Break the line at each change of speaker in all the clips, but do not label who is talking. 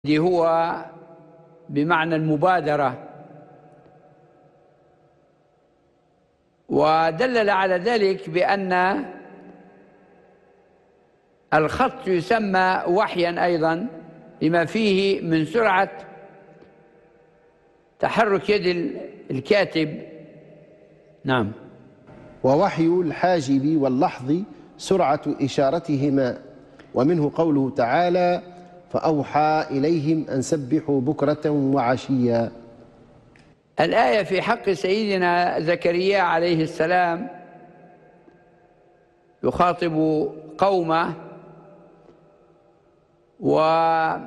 هو بمعنى المبادرة، ودلل على ذلك بأن الخط يسمى وحيا أيضا لما فيه من سرعة تحرك يد الكاتب. نعم.
ووحي الحاجب واللحظ سرعة إشارتهما، ومنه قوله تعالى: فأوحى إليهم أن سبحوا بكرة وعشيا.
الآية في حق سيدنا زكريا عليه السلام يخاطب قومه، وأوحى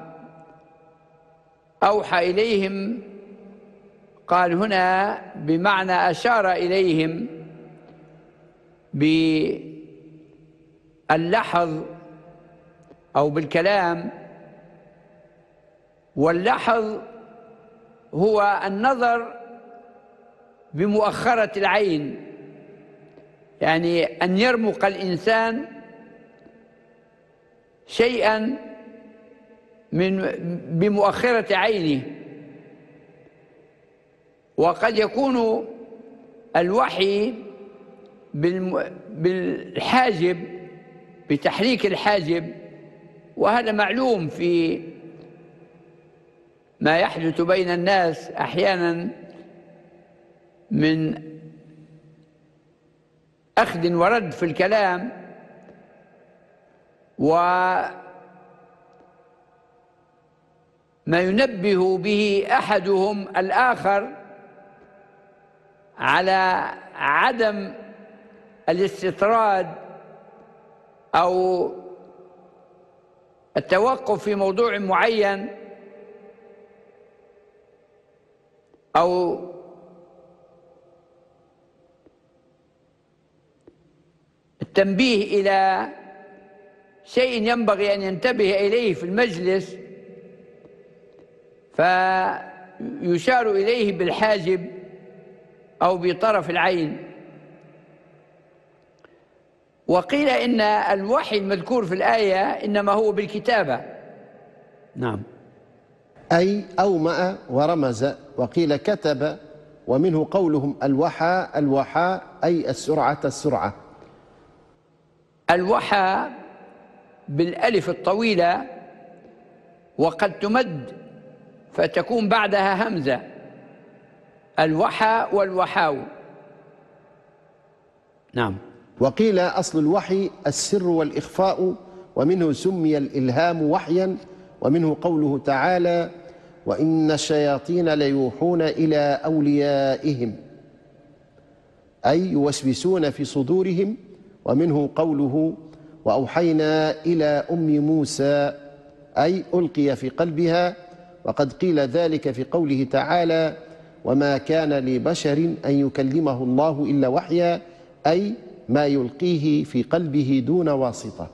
إليهم قال هنا بمعنى أشار إليهم باللحظ أو بالكلام. واللحظ هو النظر بمؤخرة العين، يعني أن يرمق الإنسان شيئا بمؤخرة عينه. وقد يكون الوحي بالحاجب، بتحريك الحاجب، وهذا معلوم في ما يحدث بين الناس أحيانا من أخذ ورد في الكلام، وما ينبه به أحدهم الآخر على عدم الاستطراد أو التوقف في موضوع معين، أو التنبيه إلى شيء ينبغي أن ينتبه إليه في المجلس، فيشار إليه بالحاجب أو بطرف العين. وقيل إن الوحي المذكور في الآية إنما هو بالكتابة. نعم.
أي أومأ ورمز، وقيل كتب، ومنه قولهم الوحى الوحى أي السرعة السرعة.
الوحى بالألف الطويلة، وقد تمد فتكون بعدها همزة، الوحى والوحاو. نعم.
وقيل أصل الوحي السر والإخفاء، ومنه سمي الإلهام وحيا، ومنه قوله تعالى: وإن الشياطين ليوحون إلى أوليائهم، أي يوسوسون في صدورهم. ومنه قوله: وأوحينا إلى أم موسى، أي ألقي في قلبها. وقد قيل ذلك في قوله تعالى: وما كان لبشر أن يكلمه الله إلا وحيا، أي ما يلقيه في قلبه دون واسطة.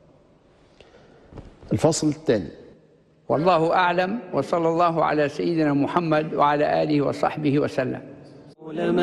الفصل الثاني.
والله أعلم، وصلى الله على سيدنا محمد وعلى آله وصحبه وسلم.